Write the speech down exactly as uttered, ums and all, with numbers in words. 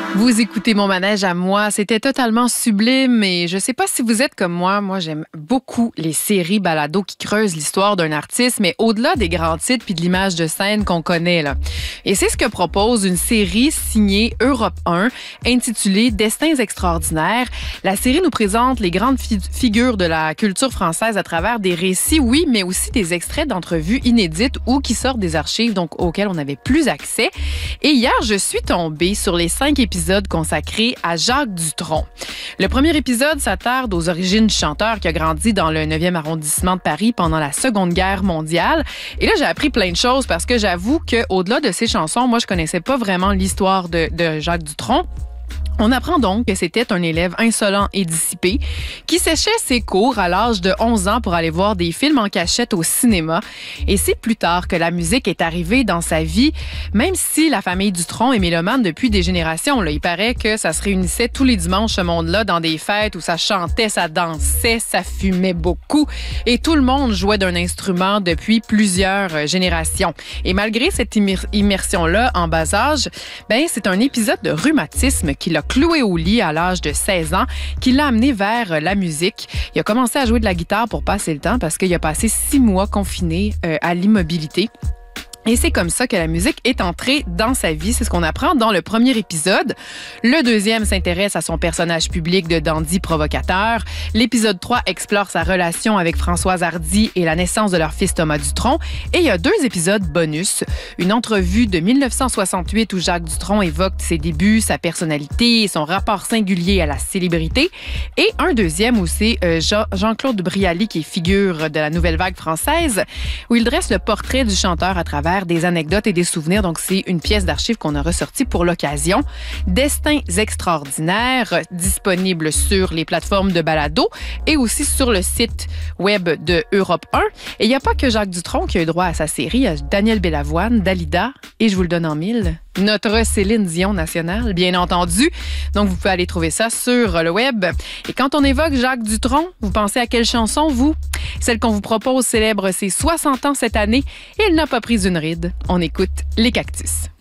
Vous écoutez Mon manège à moi, c'était totalement sublime, mais je sais pas si vous êtes comme moi. Moi, j'aime beaucoup les séries balados qui creusent l'histoire d'un artiste, mais au-delà des grands titres puis de l'image de scène qu'on connaît, là. Et c'est ce que propose une série signée Europe un, intitulée Destins extraordinaires. La série nous présente les grandes fi- figures de la culture française à travers des récits, oui, mais aussi des extraits d'entrevues inédites ou qui sortent des archives, donc auxquelles on n'avait plus accès. Et hier, je suis tombée sur les cinq épisodes consacré à Jacques Dutronc. Le premier épisode s'attarde aux origines du chanteur qui a grandi dans le neuvième arrondissement de Paris pendant la Seconde Guerre mondiale. Et là, j'ai appris plein de choses parce que j'avoue qu'au-delà de ses chansons, moi, je connaissais pas vraiment l'histoire de, de Jacques Dutronc. On apprend donc que c'était un élève insolent et dissipé qui séchait ses cours à l'âge de onze ans pour aller voir des films en cachette au cinéma. Et c'est plus tard que la musique est arrivée dans sa vie, même si la famille Dutronc est mélomane depuis des générations. Là, il paraît que ça se réunissait tous les dimanches, ce monde-là, dans des fêtes où ça chantait, ça dansait, ça fumait beaucoup. Et tout le monde jouait d'un instrument depuis plusieurs générations. Et malgré cette immer- immersion-là en bas âge, ben, c'est un épisode de rhumatisme qui l'a cloué au lit à l'âge de seize ans, qui l'a amené vers la musique. Il a commencé à jouer de la guitare pour passer le temps parce qu'il a passé six mois confiné euh, à l'immobilité. Et c'est comme ça que la musique est entrée dans sa vie. C'est ce qu'on apprend dans le premier épisode. Le deuxième s'intéresse à son personnage public de dandy provocateur. L'épisode trois explore sa relation avec Françoise Hardy et la naissance de leur fils Thomas Dutronc. Et il y a deux épisodes bonus. Une entrevue de dix-neuf cent soixante-huit où Jacques Dutronc évoque ses débuts, sa personnalité et son rapport singulier à la célébrité. Et un deuxième où c'est euh, Jean- Jean-Claude Brialy, qui est figure de la nouvelle vague française, où il dresse le portrait du chanteur à travers des anecdotes et des souvenirs. Donc, c'est une pièce d'archives qu'on a ressortie pour l'occasion. Destins extraordinaires, disponible sur les plateformes de balado et aussi sur le site web de Europe un. Et il n'y a pas que Jacques Dutronc qui a eu droit à sa série. Il y a Daniel Bellavoine, Dalida et je vous le donne en mille, notre Céline Dion nationale, bien entendu. Donc, vous pouvez aller trouver ça sur le web. Et quand on évoque Jacques Dutronc, vous pensez à quelle chanson, vous? Celle qu'on vous propose célèbre ses soixante ans cette année et elle n'a pas pris une ride. On écoute Les Cactus.